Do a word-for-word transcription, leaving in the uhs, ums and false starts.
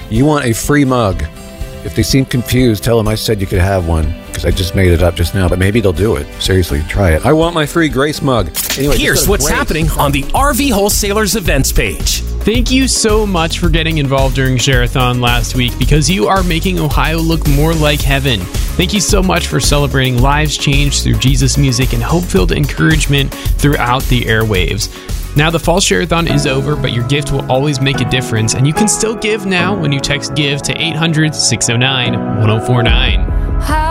You want a free mug. If they seem confused, tell them I said you could have one, because I just made it up just now, but maybe they'll do it. Seriously, try it. I want my free Grace mug. Anyway, here's what's Grace. happening on the R V Wholesalers events page. Thank you so much for getting involved during Share-a-thon last week, because you are making Ohio look more like heaven. Thank you so much for celebrating lives changed through Jesus music and hope-filled encouragement throughout the airwaves. Now, the fall Share-a-thon is over, but your gift will always make a difference, and you can still give now when you text GIVE to eight hundred, six oh nine, one oh four nine.